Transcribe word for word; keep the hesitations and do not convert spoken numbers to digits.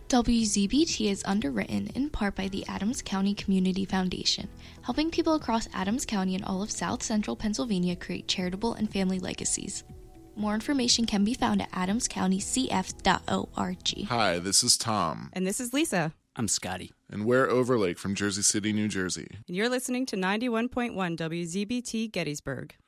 W Z B T is underwritten in part by the Adams County Community Foundation, helping people across Adams County and all of South Central Pennsylvania create charitable and family legacies. More information can be found at adams county c f dot org. Hi, this is Tom. And this is Lisa. I'm Scotty. And we're Overlake from Jersey City, New Jersey. And you're listening to ninety-one point one W Z B T Gettysburg.